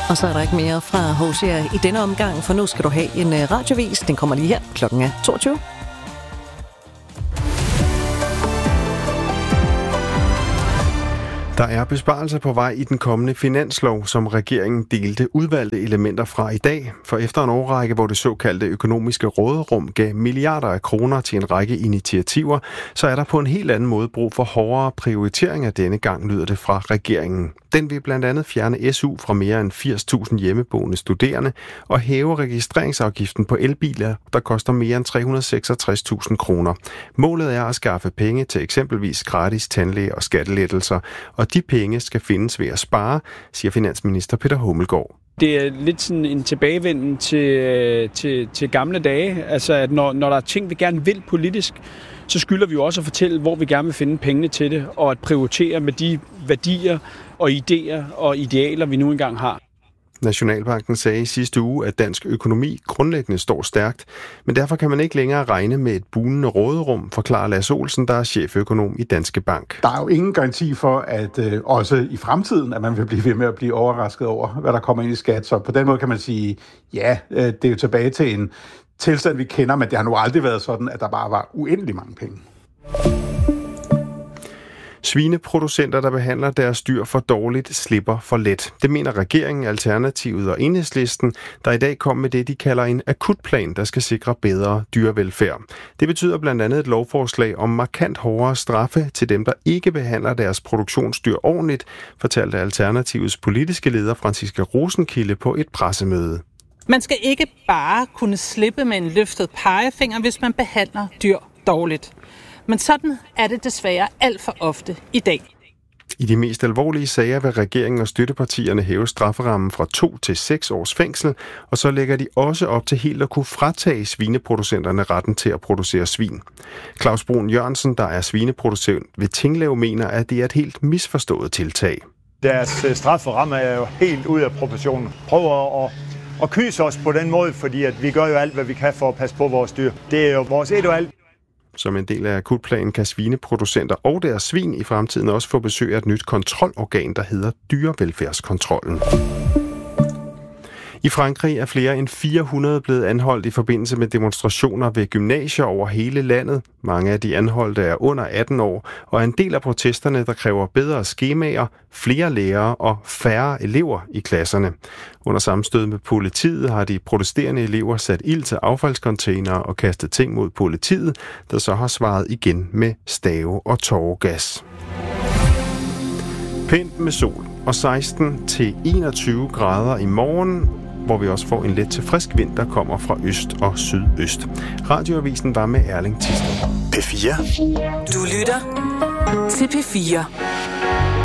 Og så er der ikke mere fra Hosier i denne omgang, for nu skal du have en radiovis. Den kommer lige her. Klokken er 22. Der er besparelser på vej i den kommende finanslov, som regeringen delte udvalgte elementer fra i dag. For efter en årrække, hvor det såkaldte økonomiske råderum gav milliarder af kroner til en række initiativer, så er der på en helt anden måde brug for hårdere prioriteringer denne gang, lyder det fra regeringen. Den vil blandt andet fjerne SU fra mere end 80.000 hjemmeboende studerende og hæve registreringsafgiften på elbiler, der koster mere end 366.000 kroner. Målet er at skaffe penge til eksempelvis gratis tandlæge og skattelettelser, og de penge skal findes ved at spare, siger finansminister Peter Hummelgaard. Det er lidt sådan en tilbagevenden til gamle dage. Altså, at når der er ting, vi gerne vil politisk, så skylder vi jo også at fortælle, hvor vi gerne vil finde pengene til det, og at prioritere med de værdier og idéer og idealer, vi nu engang har. Nationalbanken sagde i sidste uge, at dansk økonomi grundlæggende står stærkt, men derfor kan man ikke længere regne med et bugnende råderum, forklarer Lars Olsen, der er cheføkonom i Danske Bank. Der er jo ingen garanti for, at også i fremtiden, at man vil blive ved med at blive overrasket over, hvad der kommer ind i skat. Så på den måde kan man sige, ja, det er jo tilbage til en tilstand, vi kender, men det har nu aldrig været sådan, at der bare var uendelig mange penge. Svineproducenter, der behandler deres dyr for dårligt, slipper for let. Det mener regeringen, Alternativet og Enhedslisten, der i dag kom med det, de kalder en akutplan, der skal sikre bedre dyrevelfærd. Det betyder blandt andet et lovforslag om markant hårdere straffe til dem, der ikke behandler deres produktionsdyr ordentligt, fortalte Alternativets politiske leder Franciska Rosenkilde på et pressemøde. Man skal ikke bare kunne slippe med en løftet pegefinger, hvis man behandler dyr dårligt. Men sådan er det desværre alt for ofte i dag. I de mest alvorlige sager vil regeringen og støttepartierne hæve strafferammen fra 2 til 6 års fængsel, og så lægger de også op til helt at kunne fratage svineproducenterne retten til at producere svin. Claus Brun Jørgensen, der er svineproducent ved Tinglev, mener, at det er et helt misforstået tiltag. Deres strafferamme er jo helt ude af proportionen. Prøver at kyse os på den måde, fordi at vi gør jo alt, hvad vi kan for at passe på vores dyr. Det er jo vores et og alt. Som en del af akutplanen kan svineproducenter og deres svin i fremtiden også få besøg af et nyt kontrolorgan, der hedder Dyrevelfærdskontrollen. I Frankrig er flere end 400 blevet anholdt i forbindelse med demonstrationer ved gymnasier over hele landet. Mange af de anholdte er under 18 år, og er en del af protesterne, der kræver bedre skemaer, flere lærere og færre elever i klasserne. Under sammenstød med politiet har de protesterende elever sat ild til affaldscontainere og kastet ting mod politiet, der så har svaret igen med stave og tåregas. Pænt med sol og 16 til 21 grader i morgen, hvor vi også får en let til frisk vind, der kommer fra øst og sydøst. Radioavisen var med Erling Thisted. P4. Du lytter til P4.